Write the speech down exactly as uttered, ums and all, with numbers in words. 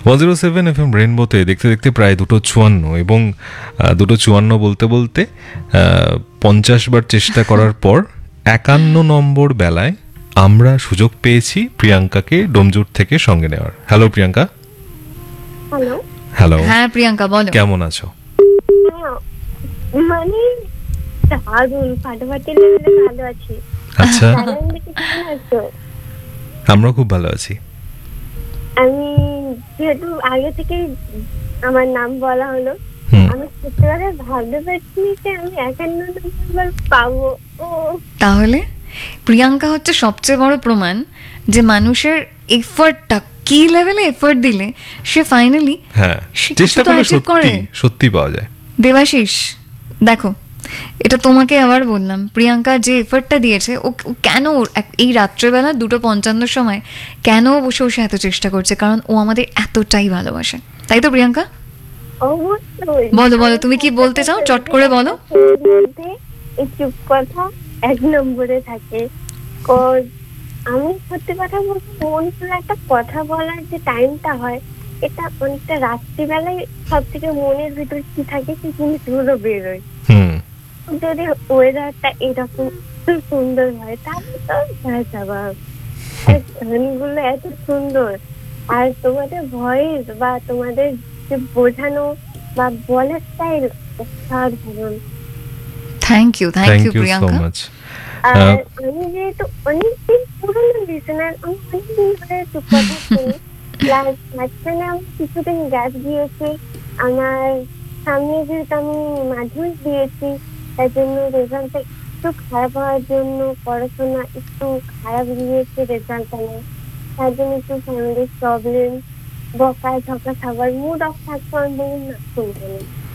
One zero seven F M রেনবোতে দেখতে দেখতে প্রায় দুটো চুয়ান্ন, এবং আহ, দুটো চুয়ান্ন বলতে বলতে আহ, পঞ্চাশ বার চেষ্টা করার পর একান্ন নম্বর বেলায় আমরা সুযোগ পেয়েছি প্রিয়াঙ্কাকে ডোমজুর থেকে সঙ্গে নেওয়ার। হ্যালো প্রিয়াঙ্কা। হ্যালো। হ্যালো, হ্যাঁ প্রিয়াঙ্কা বলো। কেমন আছো? মানে দারুণ ফাটাফাটি লেভেলে ভালো আছি। আচ্ছা, দারুণ দেখে কেমন আছো? আমরা খুব ভালো আছি। আমি যেহেতু আগে থেকে আমার নাম বলা হলো, হুম। আমি সত্যিকারে ভাবতে পারছি যে আমি একান্ন নম্বর পাবো। ও তাহলে প্রিয়াঙ্কা হচ্ছে সবচেয়ে বড় প্রমাণ যে মানুষের এফর্টটা কি লেভেলে এফর্ট দিলে সে ফাইনালি হ্যাঁ, সে চেষ্টা কিছু তো করলে achieve সত্যি করে। সত্যি পাওয়া যায়। দেবাশিস দেখো, এটা তোমাকে আবার বললাম, প্রিয়াঙ্কা যে এফর্টটা দিয়েছে, ও ও কেন ওর এক- এই রাত্রেবেলা দুটো পঞ্চান্নর সময় কেন ও বসে বসে এত চেষ্টা করছে, কারণ ও আমাদের এতটাই ভালোবাসে, তাই তো প্রিয়াঙ্কা? অবশ্যই। বলো, বলো, তুমি কি বলতে চাও? চট করে বলো। এর মধ্যে এই চুপ কথা এক নম্বরে থাকে। কজ আমি সত্যি কথা বলতে মন খুলে একটা কথা বলার যে টাইমটা হয়, এটা অনেকটা রাত্রিবেলায় সব থেকে মনের ভিতর কি থাকে সেই জিনিসগুলো বেরোয়। হুম। যদি ওয়েদারটা এরকম এত সুন্দর হয় তাহলে তো স্বাভাবিক। আর গানগুলো এত সুন্দর, আর তোমাদের ভয়েস বা তোমাদের যে বোঝানো বা বলার স্টাইল অসাধারণ। Thank you, thank thank you you so Priyanka. Much. আর আমি যেহেতু অনেকদিন পুরোনো লিসেনার, আমি অনেকদিন ধরে চুপ কথা শুনি, প্লাস মাঝখানে আমি কিছুদিন গ্যাপ দিয়েছি। আমার সামনে যেহেতু আমি মাধ্যমিক দিয়েছি, তার জন্য রেজাল্টটা একটু খারাপ হওয়ার জন্য পড়াশোনা একটু খারাপ গিয়েছে রেজাল্ট আমার, তার জন্য একটু ফ্যামিলির প্রবলেম, বকা ঝকা খাবার মুড অফ থাকতো, আমি বলুন না শুনতে নেই।